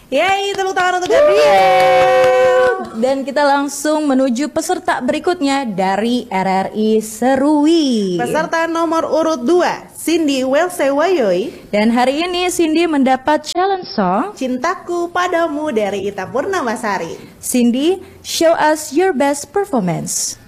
Yeay, tepuk tangan untuk Gabriel. Dan kita langsung menuju peserta berikutnya dari RRI Serui. Peserta nomor urut 2, Cindy Welse Wayoi. Dan hari ini Cindy mendapat challenge song Cintaku Padamu dari Ita Purnamasari. Cindy, show us your best performance.